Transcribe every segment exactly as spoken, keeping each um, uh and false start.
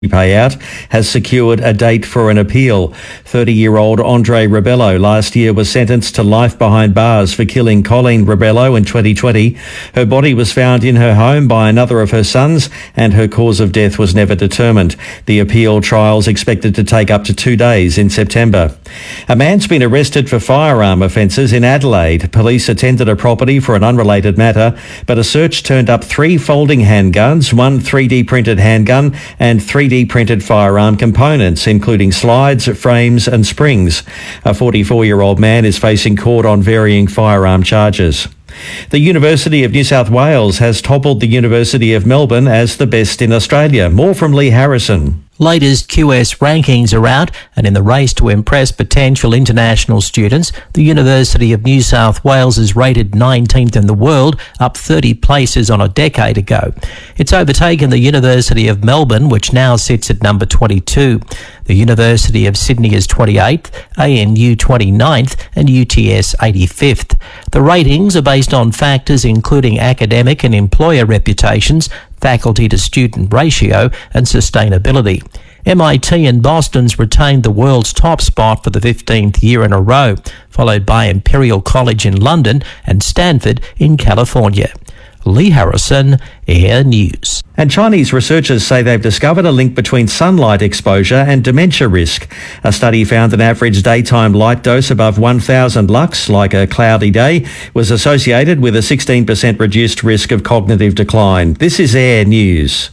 payout has secured a date for an appeal. thirty-year-old Andre Rebello last year was sentenced to life behind bars for killing Colleen Rebello in twenty twenty. Her body was found in her home by another of her sons and her cause of death was never determined. The appeal trial's expected to take up to two days in September. A man's been arrested for firearm offences in Adelaide. Police attended a property for an unrelated matter, but a search turned up three folding handguns, one three D printed handgun and three D printed firearm components, including slides, frames and springs. A forty-four-year-old man is facing court on varying firearm charges. The University of New South Wales has toppled the University of Melbourne as the best in Australia. More from Lee Harrison. Latest Q S rankings are out, and in the race to impress potential international students, the University of New South Wales is rated nineteenth in the world, up thirty places on a decade ago. It's overtaken the University of Melbourne, which now sits at number twenty-two. The University of Sydney is twenty-eighth, A N U twenty-ninth and U T S eighty-fifth. The ratings are based on factors including academic and employer reputations, faculty to student ratio and sustainability. M I T and Boston's retained the world's top spot for the fifteenth year in a row, followed by Imperial College in London and Stanford in California. Lee Harrison, Air News. And Chinese researchers say they've discovered a link between sunlight exposure and dementia risk. A study found an average daytime light dose above one thousand lux, like a cloudy day, was associated with a sixteen percent reduced risk of cognitive decline. This is Air News.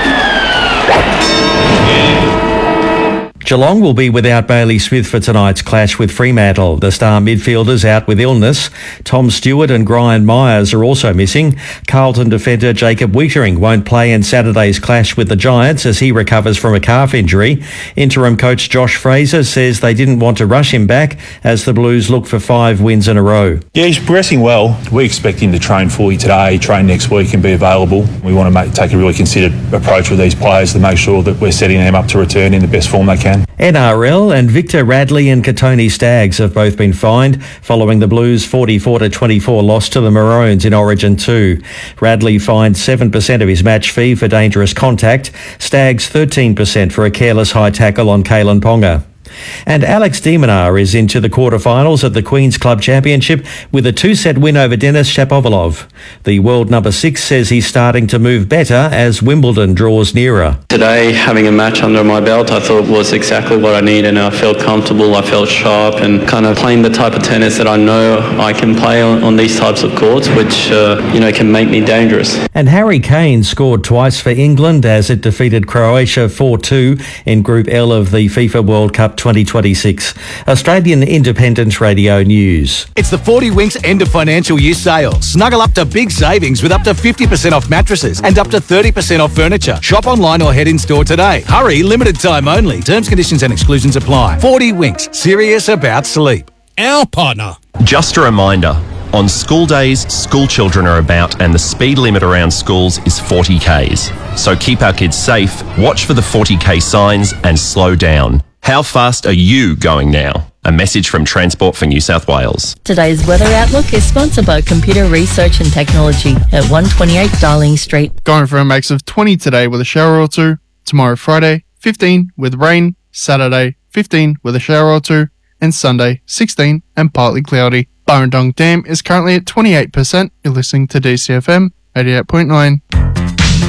Geelong will be without Bailey Smith for tonight's clash with Fremantle. The star midfielders out with illness. Tom Stewart and Brian Myers are also missing. Carlton defender Jacob Wietering won't play in Saturday's clash with the Giants as he recovers from a calf injury. Interim coach Josh Fraser says they didn't want to rush him back as the Blues look for five wins in a row. Yeah, he's progressing well. We expect him to train fully today, train next week and be available. We want to make, take a really considered approach with these players to make sure that we're setting them up to return in the best form they can. N R L and Victor Radley and Katoni Staggs have both been fined following the Blues' forty-four to twenty-four loss to the Maroons in Origin two. Radley fined seven percent of his match fee for dangerous contact, Staggs thirteen percent for a careless high tackle on Kalen Ponga. And Alex de Minaur is into the quarterfinals at the Queen's Club Championship with a two-set win over Denis Shapovalov. The world number six says he's starting to move better as Wimbledon draws nearer. Today, having a match under my belt, I thought was exactly what I needed, and I felt comfortable, I felt sharp, and kind of playing the type of tennis that I know I can play on, on these types of courts, which, uh, you know, can make me dangerous. And Harry Kane scored twice for England as it defeated Croatia four two in Group L of the FIFA World Cup twenty twenty-six. Australian Independent Radio News. It's the forty Winks end of financial year sale. Snuggle up to big savings with up to fifty percent off mattresses and up to thirty percent off furniture. Shop online or head in store today. Hurry, limited time only. Terms, conditions and exclusions apply. forty Winks, serious about sleep. Our partner. Just a reminder, on school days, school children are about and the speed limit around schools is forty kays. So keep our kids safe, watch for the forty k signs and slow down. How fast are you going now? A message from Transport for New South Wales. Today's weather outlook is sponsored by Computer Research and Technology at one twenty-eight Darling Street. Going for a max of twenty today with a shower or two. Tomorrow, Friday, fifteen with rain. Saturday, fifteen with a shower or two. And Sunday, sixteen and partly cloudy. Burrendong Dam is currently at twenty-eight percent. You're listening to D C F M eighty-eight point nine.